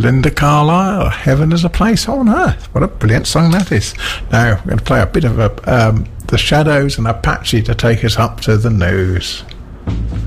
Linda Carlisle, Heaven is a Place on Earth. What a brilliant song that is. Now, we're going to play a bit of The Shadows and Apache to take us up to the news.